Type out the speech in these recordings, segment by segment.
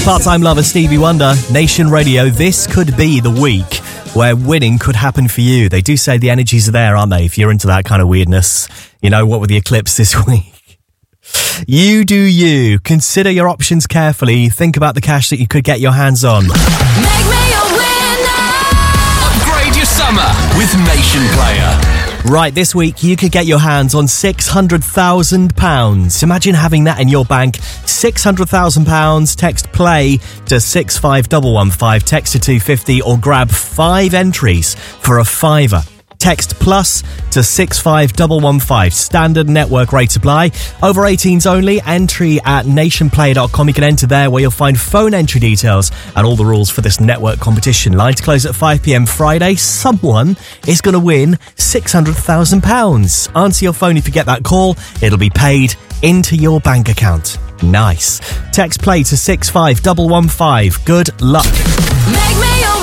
Part-time lover Stevie Wonder, Nation Radio. This could be the week where winning could happen for you. They do say the energies are there, aren't they? If you're into that kind of weirdness. You know, what with the eclipse this week? You do you. Consider your options carefully. Think about the cash that you could get your hands on. Make me a winner! Upgrade your summer with Nation Player. Right, this week you could get your hands on £600,000. Imagine having that in your bank. £600,000. Text play to 65115. Text to 250 or grab 5 entries for a fiver. Text plus to 65115. Standard network rate apply. Over 18s only. Entry at nationplayer.com. You can enter there where you'll find phone entry details and all the rules for this network competition. Lines close at 5 p.m. Friday. Someone is going to win £600,000. Answer your phone if you get that call. It'll be paid into your bank account. Nice. Text play to 65115. Good luck. Make me a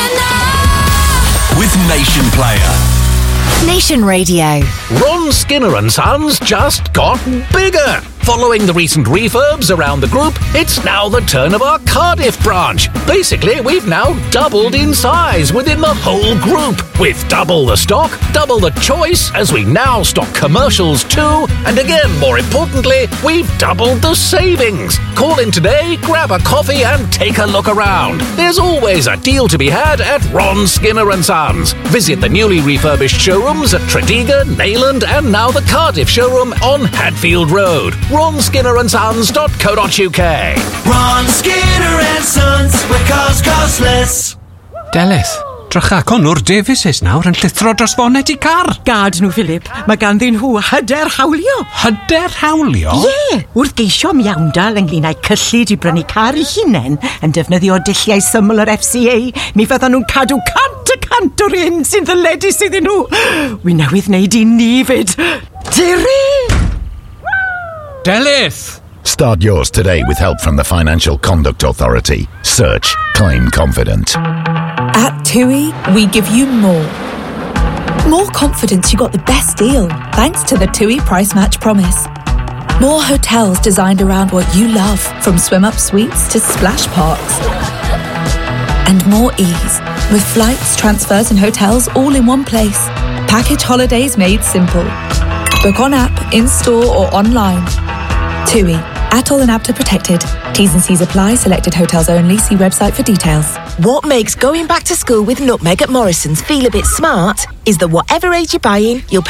winner! With Nation Player. Nation Radio. Ron Skinner and Sons just got bigger. Following the recent refurbs around the group, it's now the turn of our Cardiff branch. Basically, we've now doubled in size within the whole group. With double the stock, double the choice, as we now stock commercials too. And again, more importantly, we've doubled the savings. Call in today, grab a coffee and take a look around. There's always a deal to be had at Ron Skinner and Sons. Visit the newly refurbished showrooms at Tredegar, Neyland and now the Cardiff showroom on Hadfield Road. ronskinnerandsons.co.uk. Ron Skinner and Sons, where cars cost less. Delith, drychacon o'r Davises nawr yn llithro dros fonet I car. Gad nhw, Philip. Mae ganddyn nhw hyder hawlio. Hyder hawlio? Ie, wrth geisio miawndal ynglŷn â'i cyllid I brynu car I hunain yn defnyddio dulliau syml yr FCA, mi fyddan nhw'n cadw cant y cant o'r hyn sy'n ddyledus iddyn nhw. Wi newydd wneud I ni fyd. Tiri! Delith! Start yours today with help from the Financial Conduct Authority. Search Claim Confident. At TUI, we give you more. More confidence you got the best deal, thanks to the TUI Price Match Promise. More hotels designed around what you love, from swim-up suites to splash parks. And more ease, with flights, transfers and hotels all in one place. Package holidays made simple. Book on app, in-store or online. TUI. ATOL and APTA protected. T's and C's apply. Selected hotels only. See website for details. What makes going back to school with Nutmeg at Morrison's feel a bit smart is that whatever age you're buying, you'll